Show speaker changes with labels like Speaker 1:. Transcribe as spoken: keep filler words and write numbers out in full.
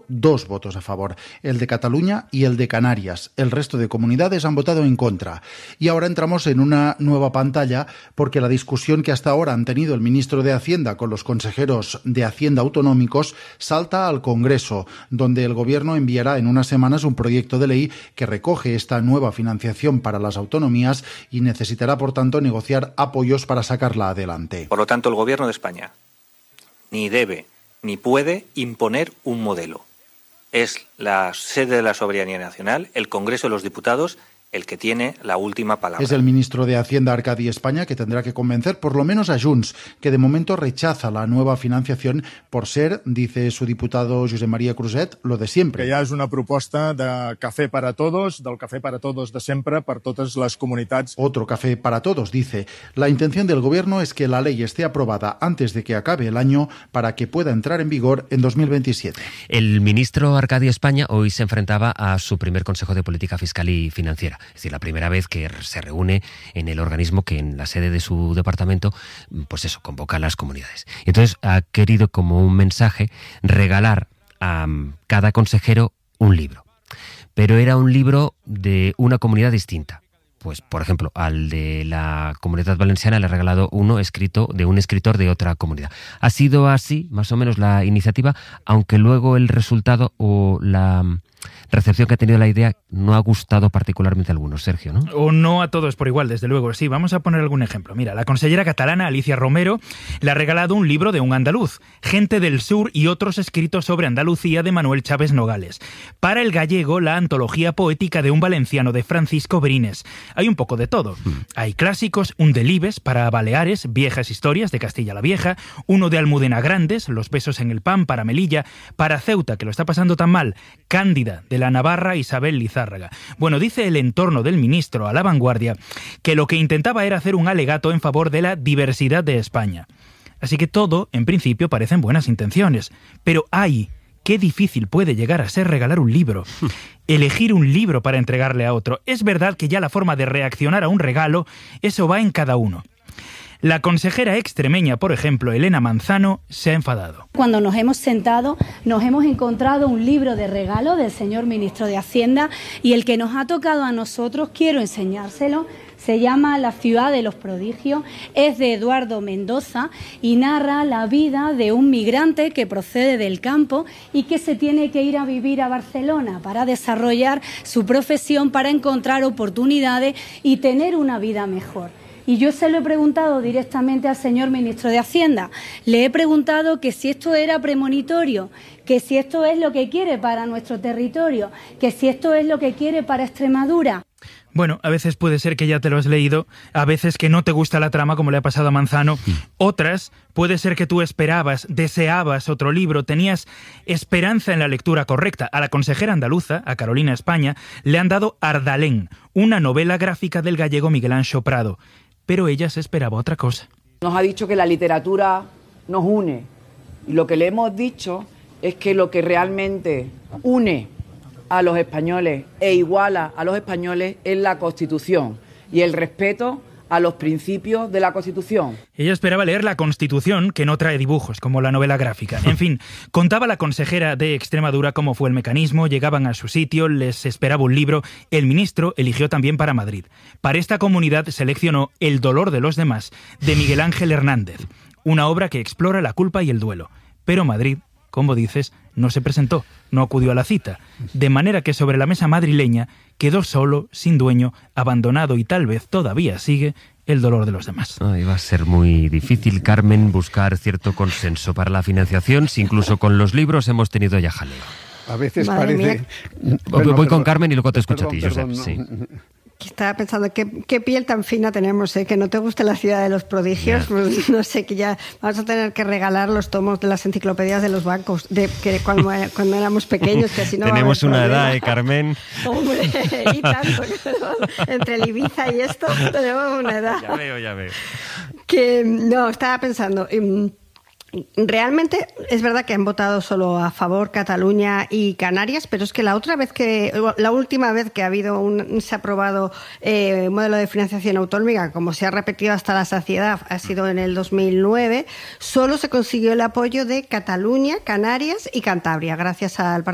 Speaker 1: habido dos votos a favor, el de Cataluña y el de Canarias. El resto de comunidades han votado en contra. Y ahora entramos en una nueva pantalla porque la discusión que hasta ahora han tenido el ministro de Hacienda con los consejeros de Hacienda autonómicos salta al Congreso, donde el Gobierno enviará en unas semanas un proyecto de ley que recoge esta nueva financiación para las autonomías y necesitará, por tanto, negociar apoyos para sacarla adelante.
Speaker 2: Por lo tanto, el Gobierno de España ni debe ni puede imponer un modelo. Es la sede de la soberanía nacional, el Congreso de los Diputados, el que tiene la última palabra.
Speaker 1: Es el ministro de Hacienda, Arcadi España, que tendrá que convencer por lo menos a Junts, que de momento rechaza la nueva financiación por ser, dice su diputado Josep María Cruzet, lo de siempre.
Speaker 3: Que ja és una proposta de café para todos, del café para todos de sempre, per totes les comunitats.
Speaker 1: Otro café para todos, dice. La intención del Gobierno es que la ley esté aprobada antes de que acabe el año para que pueda entrar en vigor en dos mil veintisiete.
Speaker 4: El ministro Arcadi España hoy se enfrentaba a su primer Consejo de Política Fiscal y Financiera. Es decir, la primera vez que se reúne en el organismo que en la sede de su departamento, pues eso, convoca a las comunidades. Entonces ha querido, como un mensaje, regalar a cada consejero un libro. Pero era un libro de una comunidad distinta. Pues, por ejemplo, al de la Comunidad Valenciana le ha regalado uno escrito de un escritor de otra comunidad. Ha sido así, más o menos, la iniciativa, aunque luego el resultado o la recepción que ha tenido la idea no ha gustado particularmente a algunos, Sergio, ¿no?
Speaker 5: O no a todos por igual, desde luego. Sí, vamos a poner algún ejemplo. Mira, la consellera catalana Alicia Romero le ha regalado un libro de un andaluz, Gente del Sur y otros escritos sobre Andalucía, de Manuel Chávez Nogales. Para el gallego, la antología poética de un valenciano, de Francisco Brines. Hay un poco de todo. Hmm. Hay clásicos, un Delibes para Baleares, Viejas historias de Castilla la Vieja, uno de Almudena Grandes, Los besos en el pan para Melilla, para Ceuta, que lo está pasando tan mal, Cándida de la Navarra, Isabel Lizárraga. Bueno, dice el entorno del ministro a La Vanguardia que lo que intentaba era hacer un alegato en favor de la diversidad de España. Así que todo, en principio, parecen buenas intenciones. Pero ¡ay! Qué difícil puede llegar a ser regalar un libro. Elegir un libro para entregarle a otro. Es verdad que ya la forma de reaccionar a un regalo, eso va en cada uno. La consejera extremeña, por ejemplo, Elena Manzano, se ha enfadado.
Speaker 6: Cuando nos hemos sentado, nos hemos encontrado un libro de regalo del señor ministro de Hacienda y el que nos ha tocado a nosotros, quiero enseñárselo, se llama La ciudad de los prodigios, es de Eduardo Mendoza y narra la vida de un migrante que procede del campo y que se tiene que ir a vivir a Barcelona para desarrollar su profesión, para encontrar oportunidades y tener una vida mejor. Y yo se lo he preguntado directamente al señor ministro de Hacienda. Le he preguntado que si esto era premonitorio, que si esto es lo que quiere para nuestro territorio, que si esto es lo que quiere para Extremadura.
Speaker 5: Bueno, a veces puede ser que ya te lo has leído, a veces que no te gusta la trama, como le ha pasado a Manzano. Otras, puede ser que tú esperabas, deseabas otro libro, tenías esperanza en la lectura correcta. A la consejera andaluza, a Carolina España, le han dado Ardalén, una novela gráfica del gallego Miguel Anxo Prado. Pero ella se esperaba otra cosa.
Speaker 7: Nos ha dicho que la literatura nos une. Y lo que le hemos dicho es que lo que realmente une a los españoles e iguala a los españoles es la Constitución y el respeto a los principios de la Constitución.
Speaker 5: Ella esperaba leer la Constitución, que no trae dibujos, como la novela gráfica. En fin, contaba la consejera de Extremadura cómo fue el mecanismo, llegaban a su sitio, les esperaba un libro. El ministro eligió también para Madrid. Para esta comunidad seleccionó El dolor de los demás, de Miguel Ángel Hernández, una obra que explora la culpa y el duelo. Pero Madrid, como dices, no se presentó, no acudió a la cita, de manera que sobre la mesa madrileña quedó solo, sin dueño, abandonado y tal vez todavía sigue El dolor de los demás.
Speaker 4: Ay, va a ser muy difícil, Carmen, buscar cierto consenso para la financiación, si incluso con los libros hemos tenido ya jaleo.
Speaker 8: A veces
Speaker 9: Madre
Speaker 8: parece...
Speaker 9: Mía.
Speaker 4: Voy, voy con
Speaker 8: perdón,
Speaker 4: Carmen y luego te escucho
Speaker 8: perdón,
Speaker 4: a ti, Josep.
Speaker 8: perdón,
Speaker 4: Sí.
Speaker 8: no.
Speaker 9: Estaba pensando, ¿qué, qué piel tan fina tenemos, ¿eh? Que no te guste la ciudad de los prodigios, pues no sé, que ya vamos a tener que regalar los tomos de las enciclopedias de los bancos, de que cuando, cuando éramos pequeños, que así no
Speaker 4: Tenemos
Speaker 9: va a haber
Speaker 4: una
Speaker 9: problema.
Speaker 4: edad, ¿eh, Carmen?
Speaker 9: Hombre, y tanto, entre el Ibiza y esto tenemos una edad.
Speaker 4: Ya veo, ya veo.
Speaker 9: Que, no, estaba pensando... Um, Realmente es verdad que han votado solo a favor Cataluña y Canarias, pero es que la otra vez que, la última vez que ha habido un, se ha aprobado eh, un modelo de financiación autonómica, como se ha repetido hasta la saciedad, ha sido en el dos mil nueve, solo se consiguió el apoyo de Cataluña, Canarias y Cantabria, gracias al Partido